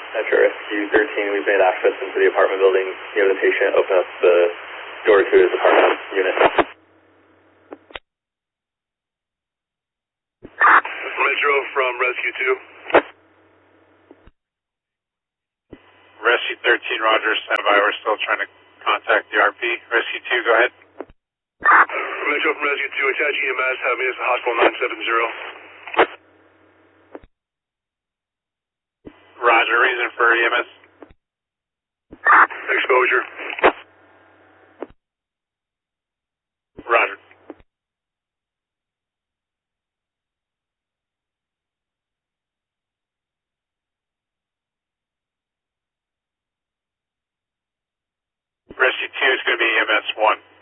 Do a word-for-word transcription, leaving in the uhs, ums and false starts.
Metro Rescue thirteen, we've made access into the apartment building. You have the patient open up the door to his apartment unit. Metro from Rescue two. Rescue thirteen, Roger, stand by. We're still trying to contact the R P. Rescue two, go ahead. Metro from Rescue two, attach E M S, have me as the hospital nine seven zero. Roger, reason for E M S? Exposure. Roger. Rescue two is going to be E M S one.